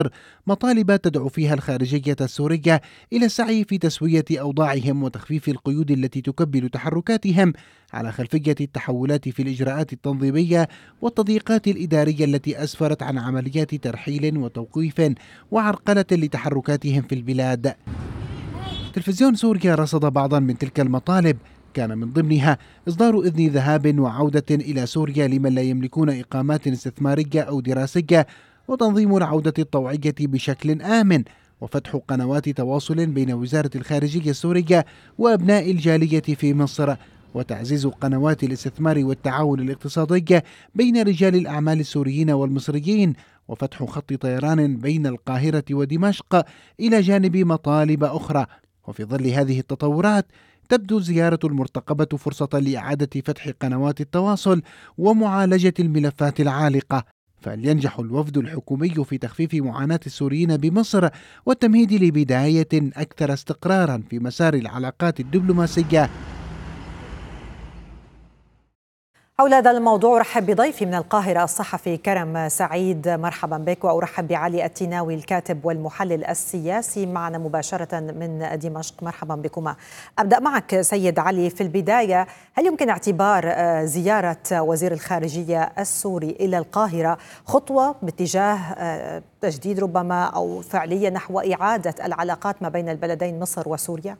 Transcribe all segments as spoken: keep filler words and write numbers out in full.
مطالب تدعو فيها الخارجية السورية إلى السعي في تسوية أوضاعهم وتخفيف القيود التي تكبل تحركاتهم على خلفية التحولات في الإجراءات التنظيمية والتضييقات الإدارية التي أسفرت عن عمليات ترحيل وتوقيف وعرقلة لتحركاتهم في البلاد. تلفزيون سوريا رصد بعضا من تلك المطالب، كان من ضمنها إصدار إذن ذهاب وعودة إلى سوريا لمن لا يملكون إقامات استثمارية أو دراسية، وتنظيم العودة الطوعية بشكل آمن، وفتح قنوات تواصل بين وزارة الخارجية السورية وأبناء الجالية في مصر، وتعزيز قنوات الاستثمار والتعاون الاقتصادي بين رجال الأعمال السوريين والمصريين، وفتح خط طيران بين القاهرة ودمشق، إلى جانب مطالب أخرى. وفي ظل هذه التطورات تبدو الزيارة المرتقبة فرصة لإعادة فتح قنوات التواصل ومعالجة الملفات العالقة، فهل ينجح الوفد الحكومي في تخفيف معاناة السوريين بمصر والتمهيد لبداية أكثر استقرارا في مسار العلاقات الدبلوماسية؟ حول هذا الموضوع أرحب بضيفي من القاهرة الصحفي كرم سعيد، مرحبا بك، وأرحب بعلي التناوي الكاتب والمحلل السياسي معنا مباشرة من دمشق. مرحبا بكما. أبدأ معك سيد علي. في البداية، هل يمكن اعتبار زيارة وزير الخارجية السوري إلى القاهرة خطوة باتجاه تجديد ربما أو فعلية نحو إعادة العلاقات ما بين البلدين مصر وسوريا؟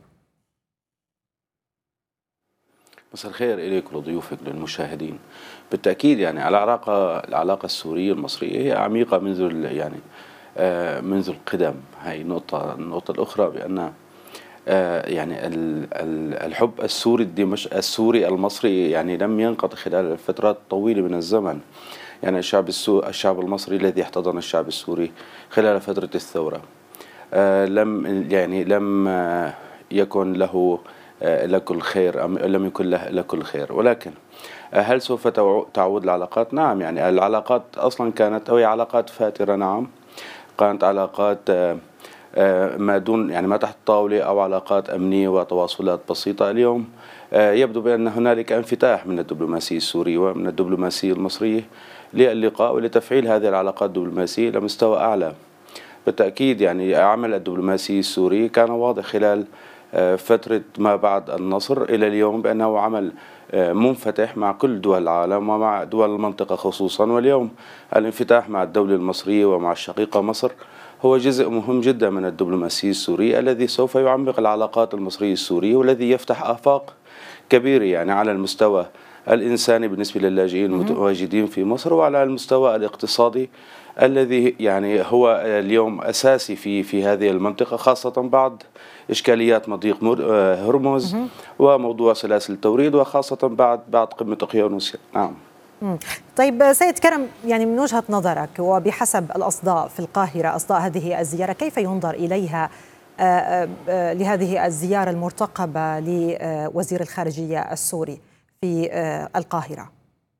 مساء الخير إليك ولضيوفك للمشاهدين. بالتأكيد يعني العلاقة العلاقة السورية المصرية هي عميقة منذ يعني آه منذ القدم. هاي نقطة. النقطة الأخرى بأن آه يعني الحب السوري الدمشق السوري المصري يعني لم ينقطع خلال فترات طويلة من الزمن. يعني الشعب السوري الشعب المصري الذي احتضن الشعب السوري خلال فترة الثورة آه لم يعني لم آه يكن له لكل خير أم لم يكن له لكل خير. ولكن هل سوف تعود العلاقات؟ نعم، يعني العلاقات أصلا كانت أو هي علاقات فاترة. نعم، كانت علاقات ما دون يعني ما تحت الطاولة أو علاقات أمنية وتواصلات بسيطة. اليوم يبدو بأن هنالك انفتاح من الدبلوماسية السورية ومن الدبلوماسية المصرية للقاء ولتفعيل هذه العلاقات الدبلوماسية لمستوى أعلى. بالتأكيد يعني عمل الدبلوماسية السوري كان واضح خلال فترة ما بعد النصر إلى اليوم بأنه عمل منفتح مع كل دول العالم ومع دول المنطقة خصوصا. واليوم الانفتاح مع الدولة المصرية ومع الشقيقة مصر هو جزء مهم جدا من الدبلوماسية السورية الذي سوف يعمق العلاقات المصرية السورية والذي يفتح آفاق كبيرة يعني على المستوى الإنساني بالنسبة للاجئين المتواجدين في مصر، وعلى المستوى الاقتصادي الذي يعني هو اليوم أساسي في في هذه المنطقة، خاصة بعد إشكاليات مضيق هرمز وموضوع سلاسل التوريد، وخاصة بعد بعد قمة أقيانوس. نعم. طيب سيد كرم، يعني من وجهة نظرك وبحسب الأصداء في القاهرة، أصداء هذه الزيارة، كيف ينظر إليها لهذه الزيارة المرتقبة لوزير الخارجية السوري في القاهرة؟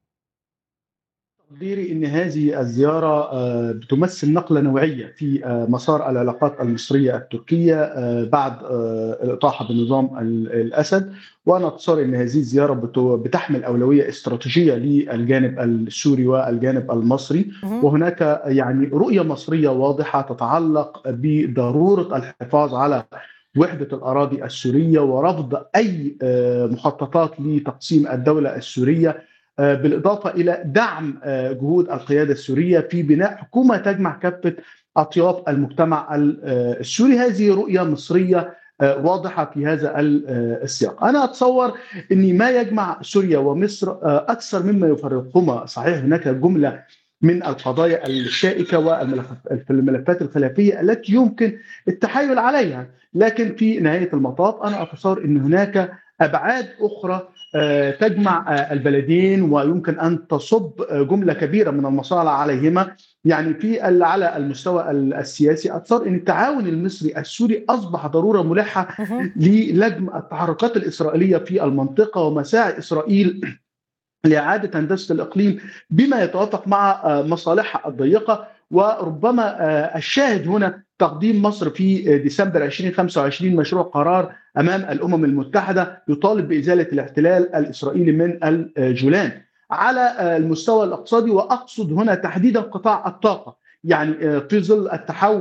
تقديري أن هذه الزيارة بتمثل نقلة نوعية في مسار العلاقات المصرية التركية بعد الإطاحة بنظام الأسد، وأنا أتصور أن هذه الزيارة بتحمل أولوية استراتيجية للجانب السوري والجانب المصري، وهناك يعني رؤية مصرية واضحة تتعلق بضرورة الحفاظ على وحدة الأراضي السورية ورفض أي مخططات لتقسيم الدولة السورية، بالإضافة إلى دعم جهود القيادة السورية في بناء حكومة تجمع كافة أطياف المجتمع السوري. هذه رؤية مصرية واضحة في هذا السياق. أنا أتصور أن ما يجمع سوريا ومصر أكثر مما يفرقهما. صحيح هناك جملة من القضايا الشائكة والملفات الخلافية التي يمكن التحايل عليها، لكن في نهاية المطاف أنا أتصور أن هناك أبعاد أخرى تجمع البلدين ويمكن أن تصب جملة كبيرة من المصالح عليهما. يعني في على المستوى السياسي أتصور أن التعاون المصري السوري أصبح ضرورة ملحة للجم التحركات الإسرائيلية في المنطقة ومساعي إسرائيل لإعادة هندسة الإقليم بما يتوافق مع مصالحها الضيقة. وربما الشاهد هنا تقديم مصر في ديسمبر ألفين وخمسة وعشرين مشروع قرار أمام الأمم المتحدة يطالب بإزالة الاحتلال الإسرائيلي من الجولان. على المستوى الاقتصادي، وأقصد هنا تحديدا قطاع الطاقة، يعني في ظل التحول